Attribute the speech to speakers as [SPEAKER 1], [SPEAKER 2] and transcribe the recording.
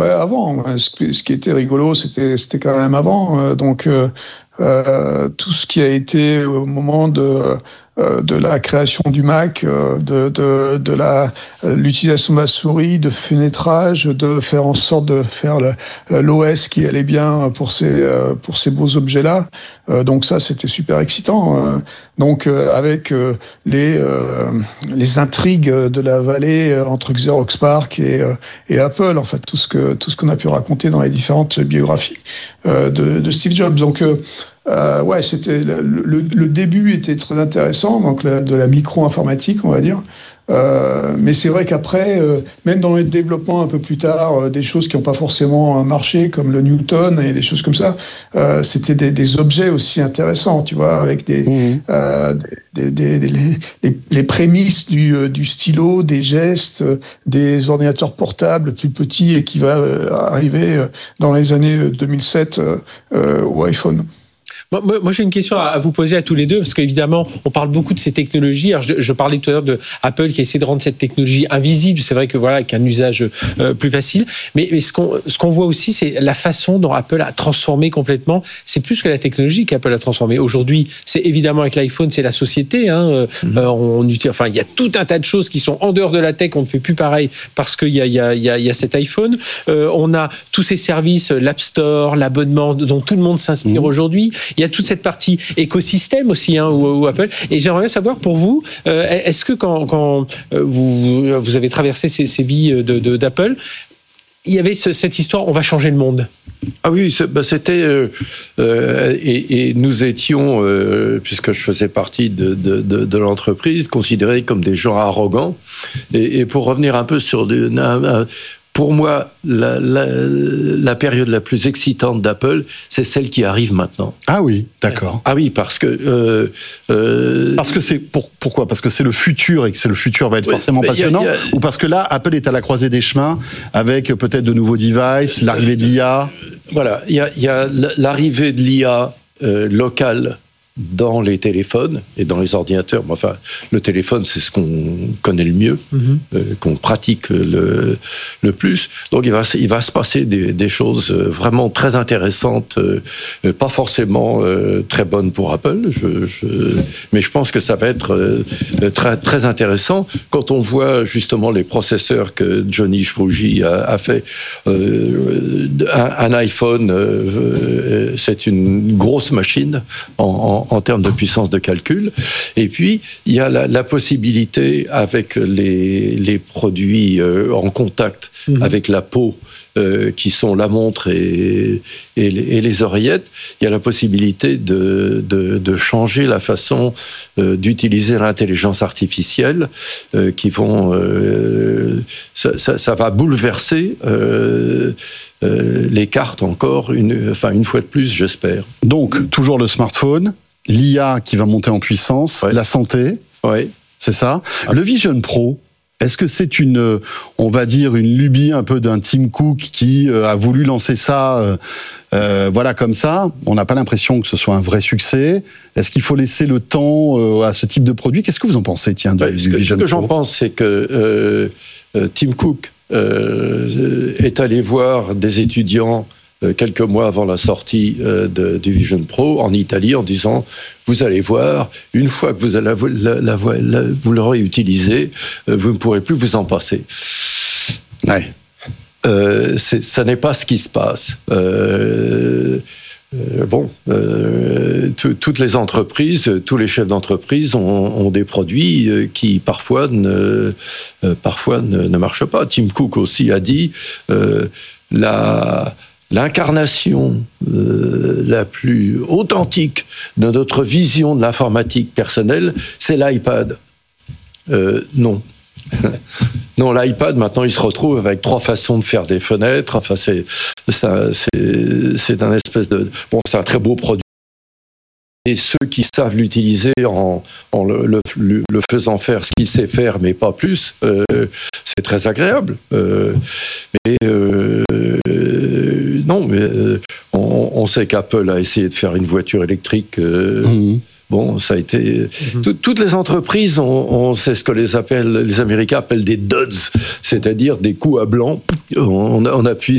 [SPEAKER 1] Ouais, avant. Ce qui était rigolo, c'était quand même avant. Tout ce qui a été au moment de la création du Mac, l'utilisation de la souris, de fenêtrage, de faire en sorte de faire l'OS qui allait bien pour ces beaux objets-là. Donc ça, c'était super excitant. Avec les intrigues de la vallée entre Xerox PARC et Apple, en fait, tout ce qu'on a pu raconter dans les différentes biographies de Steve Jobs. C'était le début était très intéressant, donc de la micro-informatique, on va dire. Mais c'est vrai qu'après, même dans le développement un peu plus tard, des choses qui n'ont pas forcément marché, comme le Newton et des choses comme ça, c'était des objets aussi intéressants, tu vois, avec les prémices du stylo, des gestes, des ordinateurs portables plus petits et qui va arriver dans les années 2007 au iPhone.
[SPEAKER 2] Moi, j'ai une question à vous poser à tous les deux, parce qu'évidemment, on parle beaucoup de ces technologies. Alors, je parlais tout à l'heure de Apple qui a essayé de rendre cette technologie invisible. C'est vrai que voilà, avec un usage plus facile. Mais ce qu'on voit aussi, c'est la façon dont Apple a transformé complètement. C'est plus que la technologie qu'Apple a transformé. Aujourd'hui, c'est évidemment avec l'iPhone, c'est la société. Il y a tout un tas de choses qui sont en dehors de la tech. On ne fait plus pareil parce qu'il y a cet iPhone. On a tous ces services, l'App Store, l'abonnement dont tout le monde s'inspire aujourd'hui. Il y a toute cette partie écosystème aussi, où Apple. Et j'aimerais bien savoir pour vous, est-ce que quand vous avez traversé ces vies d'Apple, il y avait cette histoire, on va changer le monde?
[SPEAKER 3] Ah oui, c'était et nous étions, puisque je faisais partie de l'entreprise, considérés comme des gens arrogants. Et pour revenir un peu sur pour moi, la période la plus excitante d'Apple, c'est celle qui arrive maintenant.
[SPEAKER 4] Ah oui, d'accord.
[SPEAKER 3] Ah oui, parce que...
[SPEAKER 4] Parce que c'est... Pourquoi ? Parce que c'est le futur et que le futur va être forcément passionnant ? Ou parce que là, Apple est à la croisée des chemins avec peut-être de nouveaux devices, l'arrivée de l'IA ?
[SPEAKER 3] Voilà, il y a l'arrivée de l'IA locale dans les téléphones et dans les ordinateurs. Enfin, le téléphone, c'est ce qu'on connaît le mieux, qu'on pratique le plus. Donc, il va se passer des choses vraiment très intéressantes, pas forcément très bonnes pour Apple, mais je pense que ça va être très, très intéressant quand on voit justement les processeurs que Johnny Chrougy a fait. Un iPhone, c'est une grosse machine en termes de puissance de calcul. Et puis, il y a la possibilité, avec les produits en contact avec la peau, qui sont la montre et les oreillettes, il y a la possibilité de changer la façon d'utiliser l'intelligence artificielle, qui vont... ça va bouleverser... les cartes encore, une fois de plus, j'espère.
[SPEAKER 4] Donc, toujours le smartphone, l'IA qui va monter en puissance, la santé, c'est ça. Le Vision Pro, est-ce que c'est on va dire, une lubie un peu d'un Tim Cook qui a voulu lancer ça, comme ça ? On n'a pas l'impression que ce soit un vrai succès. Est-ce qu'il faut laisser le temps à ce type de produit ? Qu'est-ce que vous en pensez, du Vision Pro ?
[SPEAKER 3] Ce que j'en pense, c'est que Tim Cook est allé voir des étudiants quelques mois avant la sortie du Vision Pro en Italie en disant « Vous allez voir, une fois que vous l'aurez utilisé, vous ne pourrez plus vous en passer. » Ça n'est pas ce qui se passe. Toutes les entreprises, tous les chefs d'entreprise ont des produits qui parfois ne marchent pas. Tim Cook aussi a dit l'incarnation la plus authentique de notre vision de l'informatique personnelle, c'est l'iPad. Non. Non, l'iPad, maintenant, il se retrouve avec 3 façons de faire des fenêtres. Enfin, c'est un espèce de... Bon, c'est un très beau produit. Et ceux qui savent l'utiliser en le faisant faire ce qu'il sait faire, mais pas plus, c'est très agréable. On sait qu'Apple a essayé de faire une voiture électrique... Bon, ça a été... Toutes les entreprises, c'est ce que les Américains appellent des duds, c'est-à-dire des coups à blanc. On appuie